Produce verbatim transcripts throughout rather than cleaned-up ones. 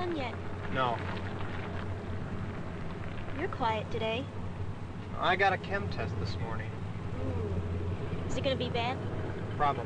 done yet? No. You're quiet today. I got a chem test this morning. Ooh. Is it gonna be bad? Probably.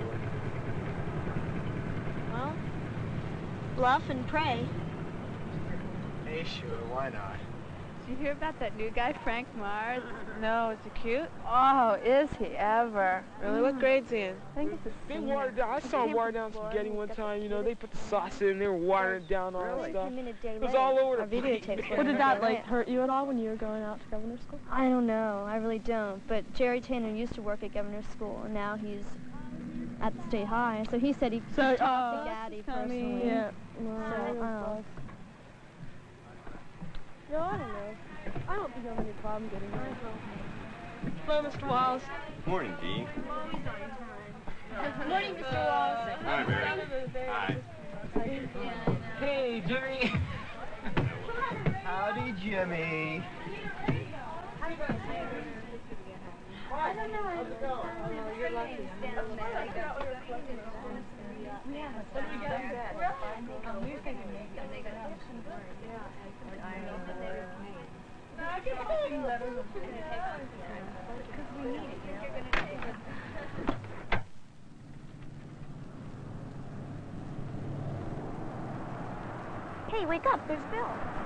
Well, bluff and pray. Hey, sure, why not? Did you hear about that new guy, Frank Mars? No, is he cute? Oh, is he ever? Really? What grade's he in? I think it's a They senior. watered down. I saw him water down spaghetti one time. You know, they put the sauce in. They were watering it down all that stuff. It was all over the place. Well, did that like hurt you at all when you were going out to governor's school? I don't know. I really don't. But Jerry Tanner used to work at governor's school, and now he's at the state high. So he said he so, talked uh, to Daddy personally. Yeah. So, I don't know. No, I don't know. I don't think I have any problem getting there. Hello, Mister Walls. Morning, Dee. Morning, Mister Walls. Hi, Mary. Hi. Hey, Jimmy. Howdy, Jimmy. I don't know. Oh, you're lucky. Yeah. What did you get in bed? Um, we were thinking maybe. Hey, wake up. There's Bill.